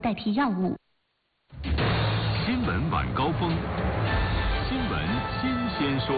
代替药物。 新闻晚高峰，新闻新鲜说。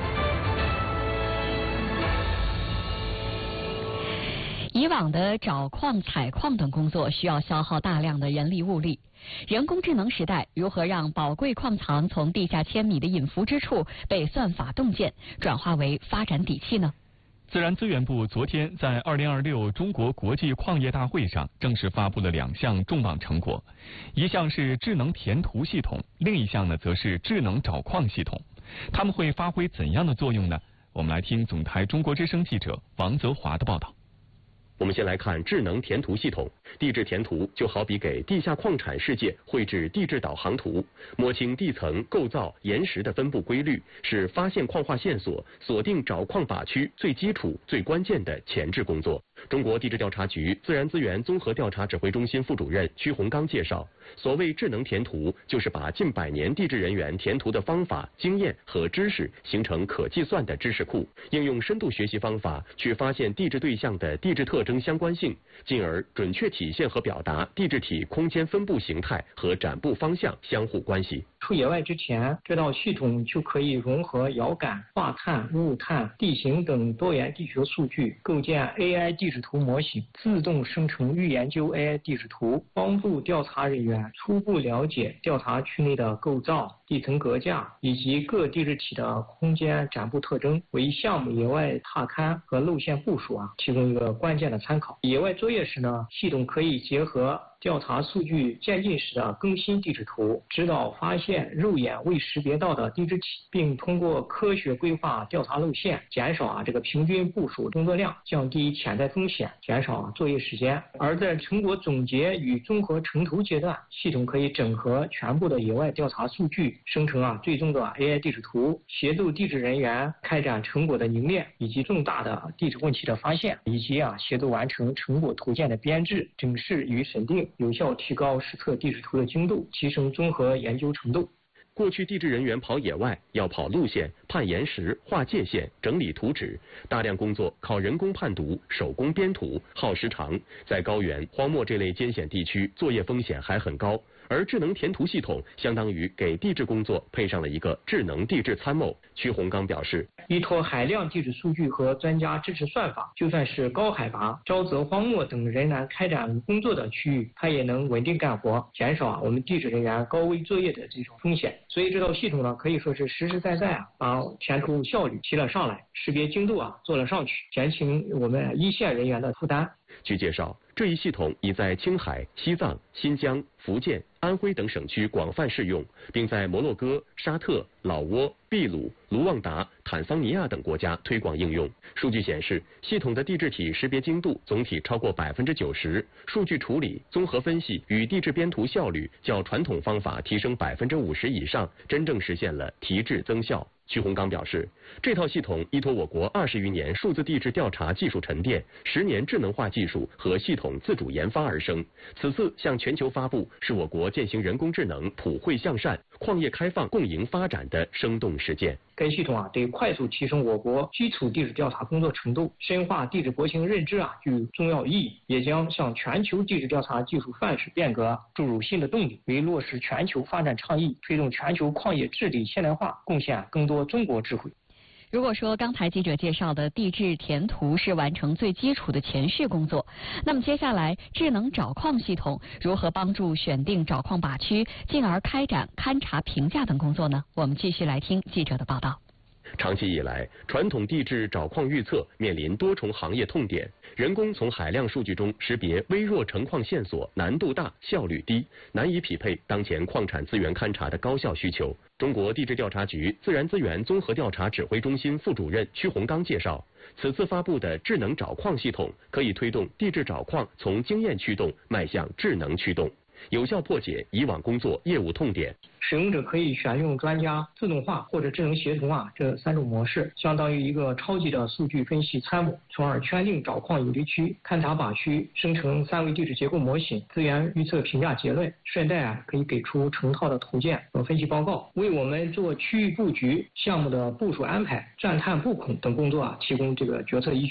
以往的找矿、采矿等工作需要消耗大量的人力物力。人工智能时代，如何让宝贵矿藏从地下千米的隐伏之处被算法洞见，转化为发展底气呢？ 自然资源部昨天在2026中国国际矿业大会上正式发布了2项重磅成果，一项是智能填图系统，另一项呢则是智能找矿系统。它们会发挥怎样的作用呢？我们来听总台中国之声记者王泽华的报道。 我们先来看智能填图系统。地质填图就好比给地下矿产世界绘制地质导航图，摸清地层构造、岩石的分布规律，是发现矿化线索、锁定找矿靶区最基础、最关键的前置工作。中国地质调查局自然资源综合调查指挥中心副主任屈洪刚介绍，所谓智能填图，就是把近100年地质人员填图的方法、经验和知识形成可计算的知识库，应用深度学习方法去发现地质对象的地质特征相关性，进而准确体现和表达地质体空间分布形态和展布方向相互关系。 出野外之前，这套系统就可以融合遥感、化碳、雾碳、地形等多元地学数据，构建 AI 地质图模型，自动生成预研究 AI 地质图，帮助调查人员初步了解调查区内的构造、地层格架以及各地质体的空间展布特征，为项目野外踏勘和路线部署提供一个关键的参考。野外作业时呢，系统可以结合调查数据渐进时的更新地质图，指导发现肉眼未识别到的地质体，并通过科学规划调查路线，减少这个平均部署工作量，降低潜在风险，减少作业时间。而在成果总结与综合成图阶段，系统可以整合全部的野外调查数据，生成最终的 AI 地质图，协助地质人员开展成果的凝练以及重大的地质问题的发现，以及协助完成成果图件的编制、整饰与审定，有效提高实测地质图的精度，提升综合研究程度。 过去地质人员跑野外要跑路线、判岩石、画界限、整理图纸，大量工作靠人工判读、手工编图，耗时长，在高原、荒漠这类艰险地区，作业风险还很高。而智能填图系统相当于给地质工作配上了一个智能地质参谋。屈洪刚表示， 依托海量地质数据和专家支持算法，就算是高海拔、沼泽、荒漠等仍然开展工作的区域，它也能稳定干活，减少我们地质人员高危作业的这种风险。所以这套系统呢，可以说是实实在在把填图效率提了上来，识别精度做了上去，减轻我们一线人员的负担。 据介绍，这一系统已在青海、西藏、新疆、福建、安徽等省区广泛适用，并在摩洛哥、沙特、老挝、秘鲁、卢旺达、坦桑尼亚等国家推广应用。数据显示，系统的地质体识别精度总体超过90%，数据处理、综合分析与地质编图效率较传统方法提升50%以上，真正实现了提质增效。屈洪刚表示，这套系统依托我国20余年数字地质调查技术沉淀、10年智能化技术和系统自主研发而生。此次向全球发布，是我国践行人工智能普惠向善、矿业开放共赢发展的生动实践。 该系统对快速提升我国基础地质调查工作程度、深化地质国情认知具有重要意义，也将向全球地质调查技术范式变革注入新的动力，为落实全球发展倡议、推动全球矿业治理现代化贡献更多中国智慧。 如果说刚才记者介绍的地质填图是完成最基础的前序工作，那么接下来智能找矿系统如何帮助选定找矿靶区，进而开展勘察评价等工作呢？我们继续来听记者的报道。 长期以来，传统地质找矿预测面临多重行业痛点，人工从海量数据中识别微弱成矿线索难度大、效率低，难以匹配当前矿产资源勘察的高效需求。中国地质调查局自然资源综合调查指挥中心副主任屈洪刚介绍，此次发布的智能找矿系统可以推动地质找矿从经验驱动迈向智能驱动，有效破解以往工作业务痛点。 使用者可以选用专家、自动化或者智能协同这3种模式，相当于一个超级的数据分析参谋，从而圈定找矿有利区、勘察靶区，生成3维地质结构模型、资源预测评价结论，顺带可以给出成套的图件和分析报告，为我们做区域布局、项目的部署安排、钻探布孔等工作提供这个决策依据。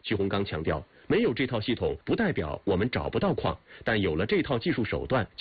曲洪刚强调，没有这套系统不代表我们找不到矿，但有了这套技术手段。